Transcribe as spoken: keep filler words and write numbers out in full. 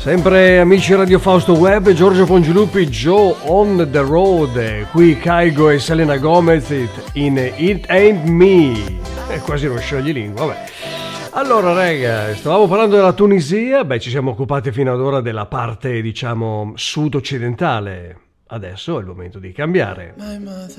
Sempre amici Radio Fausto Web, Giorgio Pongilupi, Joe on the road, qui Kygo e Selena Gomez in It Ain't Me, è quasi uno scioglilingua, vabbè. Allora raga, stavamo parlando della Tunisia, beh ci siamo occupati fino ad ora della parte diciamo sud-occidentale, adesso è il momento di cambiare.